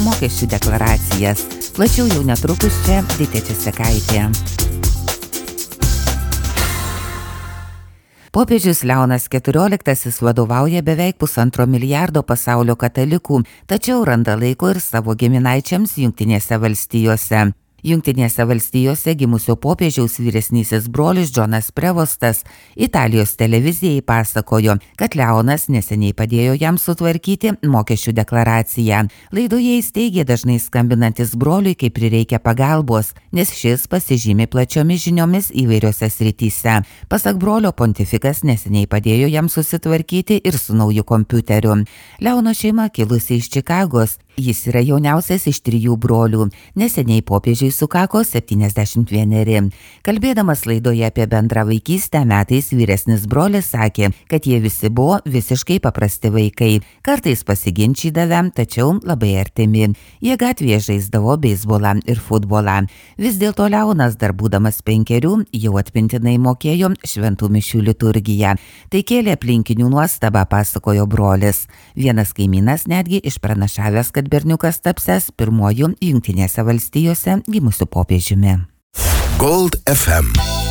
mokesčių deklaracijas. Plačiau jau netrukus čia Ditė Česekaitė. Popiežius Leonas XIV vadovauja beveik 1,5 milijardo pasaulio katalikų, tačiau randa laiko ir savo giminaičiams Jungtinėse valstijose. Jungtinėse valstijose gimusio popiežiaus vyresnysis brolis Džonas Prevostas Italijos televizijai pasakojo, kad Leonas neseniai padėjo jam sutvarkyti mokesčių deklaraciją. Laidoje jis teigė dažnai skambinantis broliui, kai prireikia pagalbos, nes šis pasižymi plačiomis žiniomis įvairiose srityse. Pasak brolio, pontifikas neseniai padėjo jam susitvarkyti ir su nauju kompiuteriu. Leono šeima kilusi iš Čikagos. Jis yra jauniausias iš 3 brolių. Neseniai popiežiui sukako 71. Kalbėdamas laidoje apie bendrą vaikystę metais, vyresnis brolis sakė, kad jie visi buvo visiškai paprasti vaikai. Kartais pasiginčydavę, tačiau labai artimi. Jie gatvėje žaisdavo beisbolą ir futbolą. Vis dėlto Leonas, dar būdamas 5, jau atmintinai mokėjo šventų mišių liturgiją. Tai kėlė aplinkinių nuostabą, pasakojo brolis. Vienas kaimynas netgi išpranašavęs, kad berniukas tapsęs pirmuoju Jungtinėse valstijose gimusiu popiežiumi. Gold FM.